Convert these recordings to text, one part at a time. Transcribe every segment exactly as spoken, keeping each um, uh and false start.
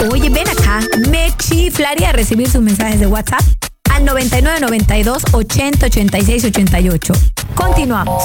Oye, ven acá, me chiflaría recibir sus mensajes de WhatsApp al noventa y nueve noventa y dos ochenta ochenta y seis ochenta y ocho. Continuamos.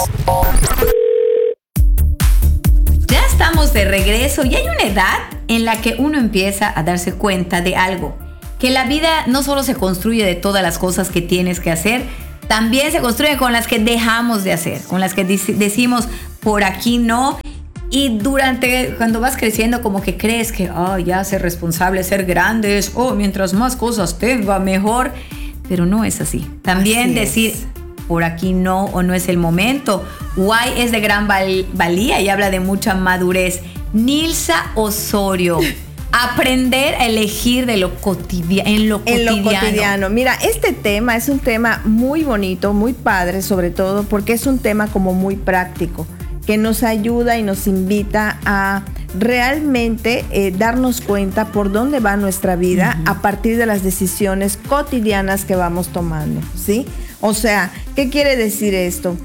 Ya estamos de regreso y hay una edad en la que uno empieza a darse cuenta de algo, que la vida no solo se construye de todas las cosas que tienes que hacer, también se construye con las que dejamos de hacer, con las que decimos por aquí no. Y durante, cuando vas creciendo, como que crees que oh, ya ser responsable, ser grande es, oh, mientras más cosas tenga, mejor. Pero no es así. También así decir, es. Por aquí no, o no es el momento. Guay es de gran val- valía y habla de mucha madurez. Nilsa Osorio. Aprender a elegir de lo cotidia- en lo cotidiano. En lo cotidiano. Mira, este tema es un tema muy bonito, muy padre, sobre todo porque es un tema como muy práctico, que nos ayuda y nos invita a realmente eh, darnos cuenta por dónde va nuestra vida uh-huh. a partir de las decisiones cotidianas que vamos tomando, ¿sí? O sea, ¿qué quiere decir esto?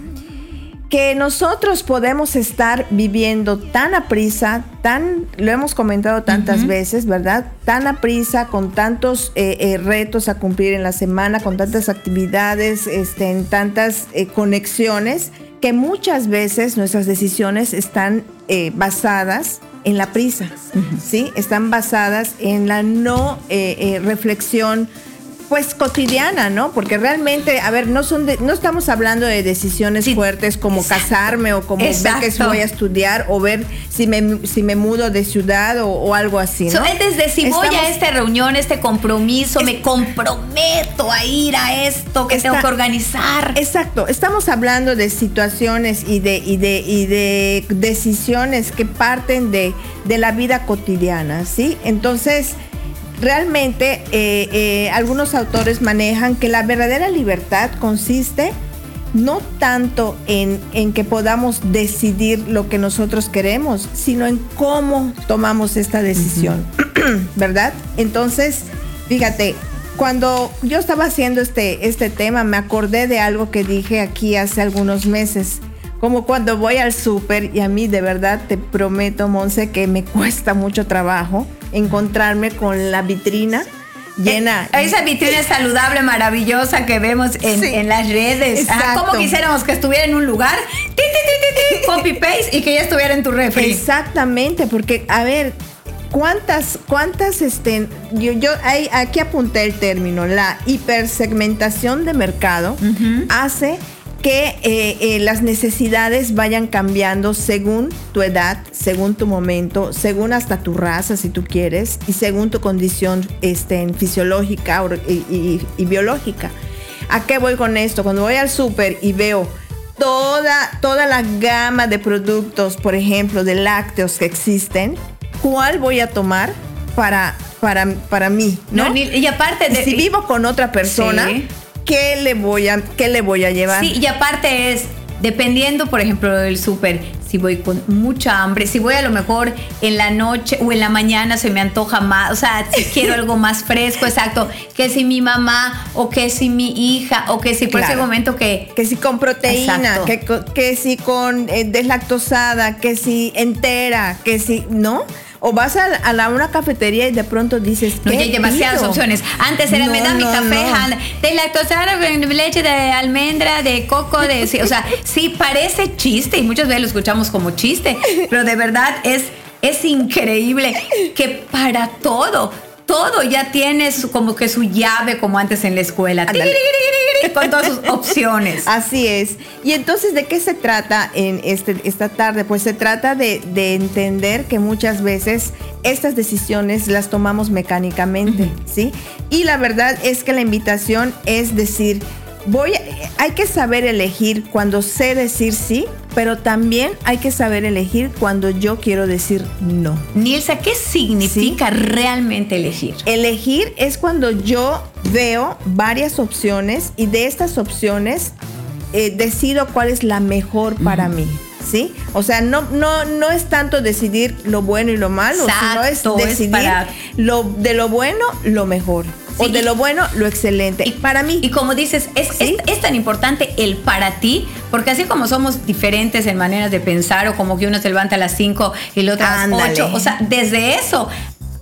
Que nosotros podemos estar viviendo tan aprisa, tan, lo hemos comentado tantas uh-huh. veces, ¿verdad? Tan aprisa, con tantos eh, eh, retos a cumplir en la semana, con tantas actividades, este, en tantas eh, conexiones, que muchas veces nuestras decisiones están eh, basadas en la prisa, uh-huh. ¿sí? Están basadas en la no eh, eh, reflexión pues cotidiana, ¿no? Porque realmente, a ver, no son de, no estamos hablando de decisiones sí. fuertes como Exacto. casarme o como Exacto. ver que voy a estudiar o ver si me, si me mudo de ciudad o, o algo así, ¿no? So, es desde si estamos, voy a esta reunión, este compromiso, es, me comprometo a ir a esto que está, tengo que organizar. Exacto. Estamos hablando de situaciones y de, y de, y de decisiones que parten de, de la vida cotidiana, ¿sí? Entonces, realmente eh, eh, algunos autores manejan que la verdadera libertad consiste no tanto en, en que podamos decidir lo que nosotros queremos, sino en cómo tomamos esta decisión, uh-huh. ¿verdad? Entonces, fíjate, cuando yo estaba haciendo este, este tema, me acordé de algo que dije aquí hace algunos meses. Como cuando voy al súper y a mí de verdad te prometo, Monse, que me cuesta mucho trabajo encontrarme con la vitrina llena. Eh, esa vitrina saludable, maravillosa que vemos en, sí, en las redes. Ajá, como quisiéramos que estuviera en un lugar, ti, ti, ti, ti, copy paste y que ya estuviera en tu refri. Exactamente, porque a ver, ¿cuántas, cuántas, este, yo, yo ahí, aquí apunté el término, la hipersegmentación de mercado uh-huh. hace que eh, eh, las necesidades vayan cambiando según tu edad, según tu momento, según hasta tu raza, si tú quieres, y según tu condición este, fisiológica y, y, y biológica. ¿A qué voy con esto? Cuando voy al súper y veo toda, toda la gama de productos, por ejemplo, de lácteos que existen, ¿cuál voy a tomar para, para, para mí? ¿no? No, y aparte de... Si vivo con otra persona... Sí. ¿Qué le voy a, qué le voy a llevar? Sí, y aparte es, dependiendo, por ejemplo, del súper, si voy con mucha hambre, si voy a lo mejor en la noche o en la mañana se me antoja más, o sea, si quiero algo más fresco, exacto, que si mi mamá o que si mi hija o que si por claro. ese momento que... Que si con proteína, que, que si con eh, deslactosada, que si entera, que si, ¿no? O vas a, a la, una cafetería y de pronto dices, no, ya hay demasiadas pido? opciones. Antes era, no, me da no, mi café no. de lactosada, leche de almendra, de coco, de, o sea, sí parece chiste y muchas veces lo escuchamos como chiste, pero de verdad es, es increíble que para todo, todo ya tienes como que su llave como antes en la escuela. Con todas sus opciones. Así es. Y entonces, ¿de qué se trata en este, esta tarde? Pues se trata de, de entender que muchas veces estas decisiones las tomamos mecánicamente, uh-huh. ¿sí? Y la verdad es que la invitación es decir, voy a, hay que saber elegir cuando sé decir sí, pero también hay que saber elegir cuando yo quiero decir no. Nilsa, ¿qué significa ¿sí? realmente elegir? Elegir es cuando yo veo varias opciones y de estas opciones eh, decido cuál es la mejor para uh-huh. mí. ¿Sí? O sea, no, no, no es tanto decidir lo bueno y lo malo, Exacto, sino es decidir es para... lo, de lo bueno, lo mejor. Sí, o de lo bueno, lo excelente. Y para mí. Y como dices, es, ¿sí? es, es tan importante el para ti, porque así como somos diferentes en maneras de pensar, o como que uno se levanta a las cinco y el otro a las ocho, o sea, desde eso,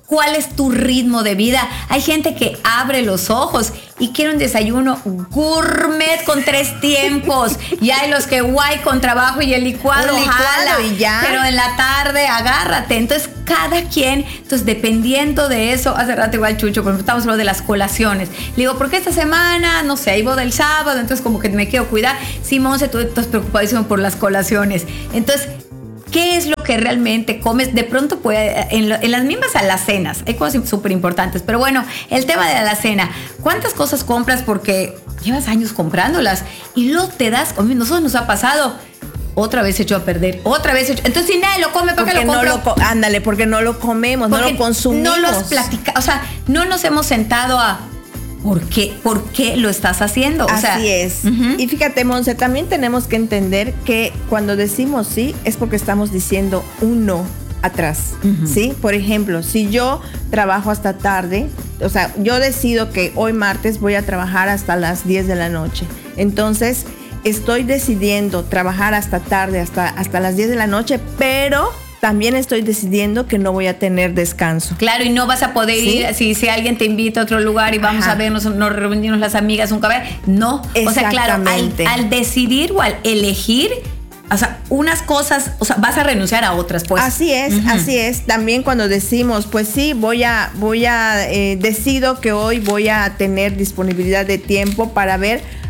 ¿Cuál es tu ritmo de vida? Hay gente que abre los ojos y quiere un desayuno gourmet con tres tiempos. Y hay los que guay con trabajo y el licuado, Un licuado jala, y ya. pero en la tarde agárrate. Entonces, cada quien, entonces dependiendo de eso, hace rato igual Chucho, por ejemplo, estamos hablando de las colaciones. Le digo, ¿por qué esta semana? No sé, iba del sábado, entonces como que me quiero cuidar. Sí, Monse, tú estás preocupadísimo por las colaciones. Entonces, ¿qué es lo que realmente comes? De pronto, puede, en, lo, en las mismas alacenas, hay cosas súper importantes. Pero bueno, el tema de la alacena, ¿cuántas cosas compras? Porque llevas años comprándolas y luego te das, a nosotros nos ha pasado, otra vez echó a perder, otra vez echó. Entonces, si nadie lo come, ¿por qué lo compro? No lo, ándale, porque no lo comemos, porque no lo consumimos. No los platica, o sea, no nos hemos sentado a... ¿Por qué, ¿Por qué lo estás haciendo? O Así sea, es. Uh-huh. Y fíjate, Monse, también tenemos que entender que cuando decimos sí es porque estamos diciendo un no atrás, uh-huh. ¿sí? Por ejemplo, si yo trabajo hasta tarde, o sea, yo decido que hoy martes voy a trabajar hasta las diez de la noche. Entonces, estoy decidiendo trabajar hasta tarde, hasta, hasta las diez de la noche, pero... también estoy decidiendo que no voy a tener descanso. Claro, y no vas a poder ¿Sí? ir, si, si alguien te invita a otro lugar y vamos Ajá. a vernos, nos reunimos las amigas, un café. No, o sea, claro, al, al decidir o al elegir, o sea, unas cosas, o sea, vas a renunciar a otras, pues. Así es, uh-huh. así es. También cuando decimos, pues sí, voy a, voy a, eh, decido que hoy voy a tener disponibilidad de tiempo para ver